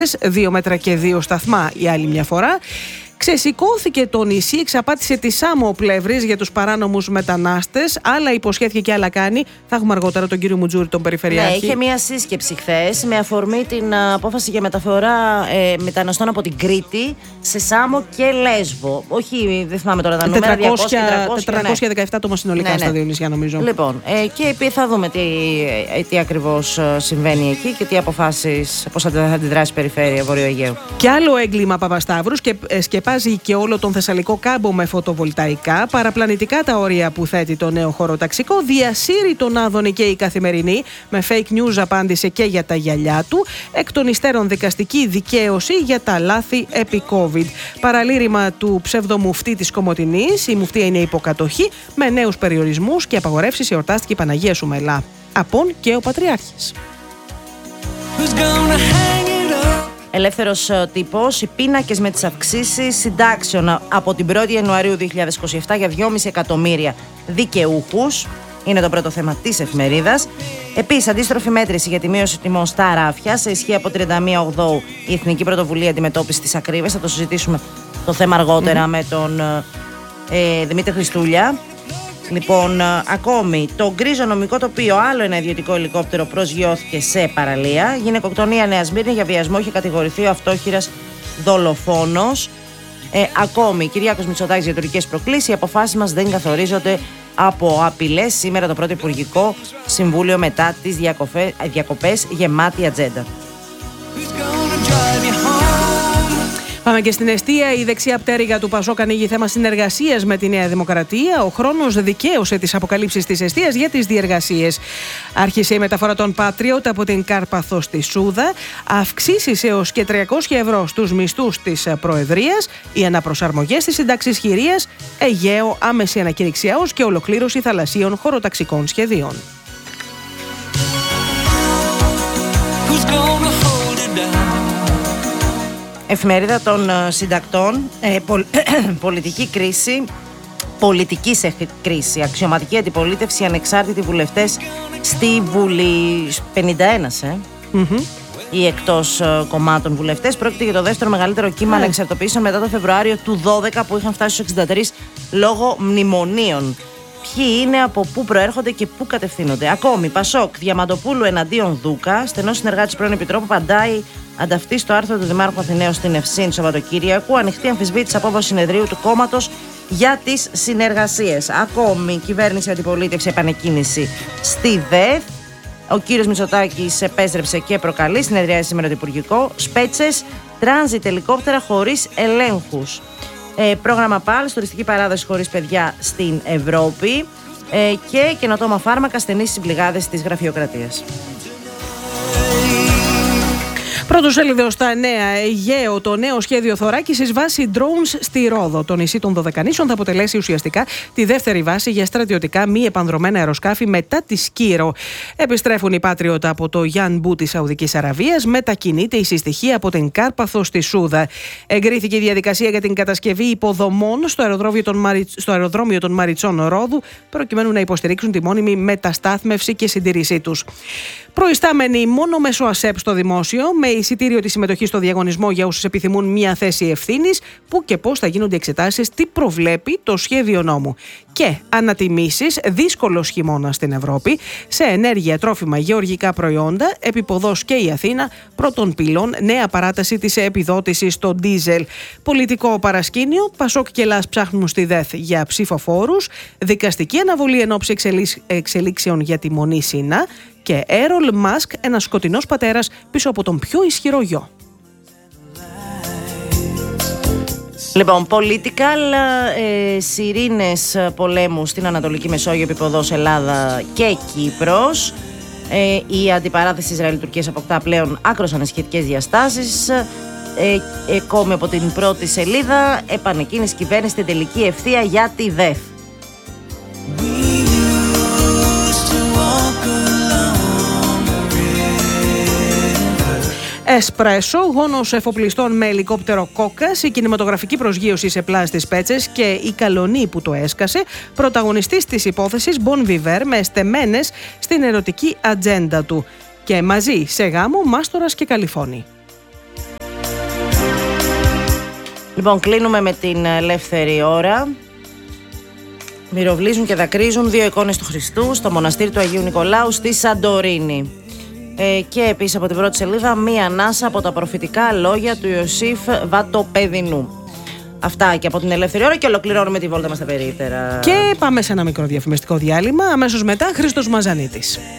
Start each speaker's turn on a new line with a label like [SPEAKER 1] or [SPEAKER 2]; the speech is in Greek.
[SPEAKER 1] 2 μέτρα και 2 σταθμά η άλλη μια φορά. Ξεσηκώθηκε το νησί, εξαπάτησε τη Σάμο Πλεύρης για τους παράνομους μετανάστες. Άλλα υποσχέθηκε και άλλα κάνει. Θα έχουμε αργότερα τον κύριο Μουτζούρη, τον Περιφερειάρχη.
[SPEAKER 2] Ναι, είχε μία σύσκεψη χθες με αφορμή την απόφαση για μεταφορά μεταναστών από την Κρήτη σε Σάμο και Λέσβο. Όχι, δεν θυμάμαι τώρα τα νούμερα.
[SPEAKER 1] 417 άτομα συνολικά στα δύο νησιά, νομίζω.
[SPEAKER 2] Λοιπόν, και θα δούμε τι ακριβώς συμβαίνει εκεί και τι αποφάσεις, πώς θα αντιδράσει η Περιφέρεια Βορείου Αιγαίου.
[SPEAKER 1] Και άλλο έγκλημα Παπασταύρους και σκεπάζει και όλο τον Θεσσαλικό κάμπο με φωτοβολταϊκά. Παραπλανητικά τα όρια που θέτει το νέο χωροταξικό. Διασύρει τον Άδωνη και η Καθημερινή. Με fake news απάντησε και για τα γυαλιά του. Εκ των υστέρων δικαστική δικαίωση για τα λάθη επί COVID. Παραλήρημα του ψευδομουφτή της Κομοτηνής. Η μουφτία είναι υποκατοχή με νέους περιορισμούς και απαγορεύσεις. Εορτάστηκε η Παναγία Σουμελά. Απόν και ο Πατριάρχης.
[SPEAKER 2] Ελεύθερος τύπος, οι πίνακες με τις αυξήσεις συντάξεων από την 1η Ιανουαρίου 2027 για 2,5 εκατομμύρια δικαιούχους. Είναι το πρώτο θέμα της εφημερίδας. Επίσης, αντίστροφη μέτρηση για τη μείωση τιμών στα ράφια. Σε ισχύ από 31 Οκτώου η Εθνική Πρωτοβουλία Αντιμετώπισης της Ακρίβειας. Θα το συζητήσουμε το θέμα αργότερα με τον Δημήτρη Χριστούλια. Λοιπόν, ακόμη, το γκρίζο νομικό τοπίο, άλλο ένα ιδιωτικό ελικόπτερο προσγειώθηκε σε παραλία. Γυναικοκτονία Νέα Σμύρνη, για βιασμό είχε κατηγορηθεί ο αυτόχειρας δολοφόνος. Ακόμη, Κυριάκος Μητσοτάκης για τουρκικές προκλήσεις. Οι αποφάσεις μας δεν καθορίζονται από απειλές. Σήμερα το πρώτο Υπουργικό Συμβούλιο μετά τις διακοπές, γεμάτη ατζέντα.
[SPEAKER 1] Πάμε και στην εστία. Η δεξιά πτέρυγα του Πασόκ ανοίγει θέμα συνεργασίας με τη Νέα Δημοκρατία. Ο χρόνος δικαίωσε τις αποκαλύψεις της εστίας για τις διεργασίες. Άρχισε η μεταφορά των Patriot από την Κάρπαθο στη Σούδα. Αυξήσεις έως και 300 ευρώ στους μισθούς της Προεδρίας. Οι αναπροσαρμογές της συντάξης χειρίας. Αιγαίο, άμεση ανακήρυξη ΑΟΣ και ολοκλήρωση θαλασσίων χωροταξικών σχεδίων.
[SPEAKER 2] Εφημερίδα των συντακτών, πολιτική κρίση, πολιτική σε κρίση, αξιωματική αντιπολίτευση, ανεξάρτητοι βουλευτές στη Βουλή, 51 ή εκτός κομμάτων βουλευτές. Πρόκειται για το δεύτερο μεγαλύτερο κύμα ανεξαρτητοποιήσεων μετά το Φεβρουάριο του 2012 που είχαν φτάσει στους 63 λόγω μνημονίων. Ποιοι είναι, από πού προέρχονται και πού κατευθύνονται. Ακόμη, Πασόκ, Διαμαντοπούλου εναντίον Δούκα, στενός συνεργάτης πρώην Επιτρόπου, παντάει ανταυτή στο άρθρο του Δημάρχου Αθηναίου στην Ευσύνη Σαββατοκύριακου. Ανοιχτή αμφισβήτηση απόφαση συνεδρίου του κόμματος για τις συνεργασίες. Ακόμη, κυβέρνηση αντιπολίτευση επανεκκίνηση στη ΔΕΘ. Ο κύριος Μητσοτάκης επέστρεψε και προκαλεί συνεδριάζει σήμερα το Υπουργικό. Σπέτσες, τράνζιτ ελικόπτερα χωρίς ελέγχους. Πρόγραμμα ΠΑΛ, τουριστική παράδοση χωρίς παιδιά στην Ευρώπη και καινοτόμα φάρμακα, στενείς συμπληγάδες της γραφειοκρατίας.
[SPEAKER 1] Πρώτο σέλιδο στα Νέα. Αιγαίο, το νέο σχέδιο θωράκισης βάση drones στη Ρόδο. Το νησί των Δωδεκανήσων θα αποτελέσει ουσιαστικά τη δεύτερη βάση για στρατιωτικά μη επανδρομένα αεροσκάφη μετά τη Σκύρο. Επιστρέφουν οι Patriot από το Γιάνμπου της Σαουδικής Αραβίας. Μετακινείται η συστοιχία από την Κάρπαθο στη Σούδα. Εγκρίθηκε η διαδικασία για την κατασκευή υποδομών στο αεροδρόμιο των Μαριτσών Ρόδου, προκειμένου να υποστηρίξουν τη μόνιμη μεταστάθμευση και συντήρησή τους. Προϊστάμενοι μόνο μέσω ΑΣΕΠ στο δημόσιο, με εισιτήριο τη συμμετοχή στο διαγωνισμό για όσους επιθυμούν μια θέση ευθύνης, πού και πώς θα γίνονται εξετάσεις, τι προβλέπει το σχέδιο νόμου. Και ανατιμήσεις, δύσκολος χειμώνας στην Ευρώπη, σε ενέργεια, τρόφιμα, γεωργικά προϊόντα, επιποδός και η Αθήνα, πρώτων πυλών, νέα παράταση της επιδότησης στο ντίζελ. Πολιτικό παρασκήνιο, Πασόκ και ΛΑΣ ψάχνουν στη ΔΕΘ για ψηφοφόρους, δικαστική αναβολή εν ώψη εξελίξεων για τη Μονή Σινά και Έρολ Μάσκ, ένας σκοτεινός πατέρας πίσω από τον πιο ισχυρό γιο.
[SPEAKER 2] Λοιπόν, political, σιρήνες πολέμου στην Ανατολική Μεσόγειο, επιποδός Ελλάδα και Κύπρος. Η αντιπαράθεση Ισραήλ-Τουρκίας αποκτά πλέον άκρως ανησυχητικές διαστάσεις. Ακόμη από την πρώτη σελίδα, επανεκκίνηση κυβέρνηση στην τελική ευθεία για τη ΔΕΘ.
[SPEAKER 1] Εσπρέσο, γόνος εφοπλιστών με ελικόπτερο Κόκκας, η κινηματογραφική προσγείωση σε πλάστης Πέτσες και η Καλονή που το έσκασε, πρωταγωνιστής της υπόθεσης Bon Viver με στεμένες στην ερωτική ατζέντα του. Και μαζί σε γάμο, μάστορας και καλυφώνη.
[SPEAKER 2] Λοιπόν, κλείνουμε με την Ελεύθερη Ώρα. Μυροβλίζουν και δακρύζουν 2 εικόνες του Χριστού στο μοναστήρι του Αγίου Νικολάου στη Σαντορίνη. Και επίσης από την πρώτη σελίδα, μία ανάσα από τα προφητικά λόγια του Ιωσήφ Βατοπεδινού. Αυτά και από την Ελεύθερη Ώρα, και ολοκληρώνουμε τη βόλτα μας στα περίπτερα.
[SPEAKER 1] Και πάμε σε ένα μικρό διαφημιστικό διάλειμμα. Αμέσως μετά, Χρήστος Μαζανίτης.